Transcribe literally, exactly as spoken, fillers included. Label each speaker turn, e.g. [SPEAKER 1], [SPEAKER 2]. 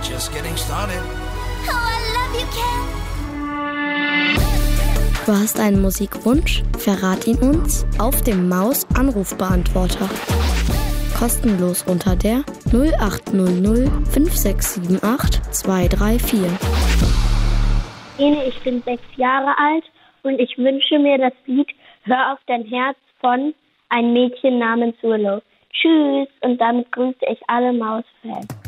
[SPEAKER 1] just getting started.
[SPEAKER 2] Oh, I love you, Ken.
[SPEAKER 3] Du hast einen Musikwunsch? Verrat ihn uns auf dem Maus-Anrufbeantworter. Kostenlos unter der null acht null null fünf sechs sieben acht zwei drei vier.
[SPEAKER 4] Ich bin sechs Jahre alt und ich wünsche mir das Lied Hör auf dein Herz von Ein Mädchen namens Willow. Tschüss und damit grüße ich alle Mausfans.